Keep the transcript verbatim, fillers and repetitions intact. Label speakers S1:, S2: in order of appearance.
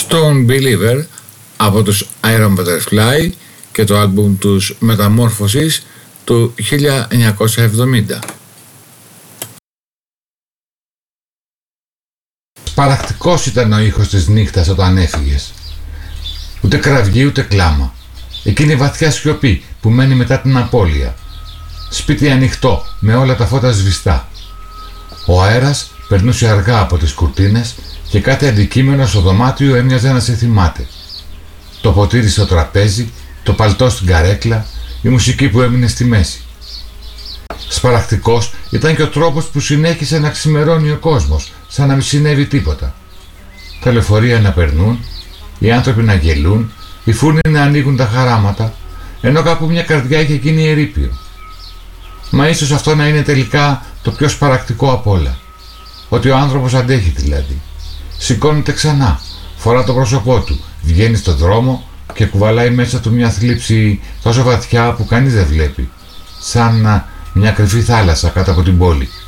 S1: Stone Believer από τους Iron Butterfly και το άλμπουμ τους Metamorphosis του χίλια εννιακόσια εβδομήντα.
S2: Σπαρακτικός ήταν ο ήχος της νύχτας όταν έφυγες. Ούτε κραυγή ούτε κλάμα. Εκείνη η βαθιά σιωπή που μένει μετά την απώλεια. Σπίτι ανοιχτό με όλα τα φώτα σβηστά. Ο αέρας περνούσε αργά από τις κουρτίνες και κάθε αντικείμενο στο δωμάτιο έμοιαζε να σε θυμάται. Το ποτήρι στο τραπέζι, το παλτό στην καρέκλα, η μουσική που έμεινε στη μέση. Σπαρακτικός ήταν και ο τρόπος που συνέχισε να ξημερώνει ο κόσμος, σαν να μην συνέβη τίποτα. Τα λεωφορεία να περνούν, οι άνθρωποι να γελούν, οι φούρνοι να ανοίγουν τα χαράματα, ενώ κάπου μια καρδιά είχε γίνει ερείπιο. Μα ίσως αυτό να είναι τελικά το πιο σπαρακτικό απ' όλα. Ότι ο άνθρωπος αντέχει δηλαδή. Σηκώνεται ξανά, φορά το πρόσωπό του, βγαίνει στον δρόμο και κουβαλάει μέσα του μια θλίψη τόσο βαθιά που κανείς δεν βλέπει. Σαν μια κρυφή θάλασσα κάτω από την πόλη.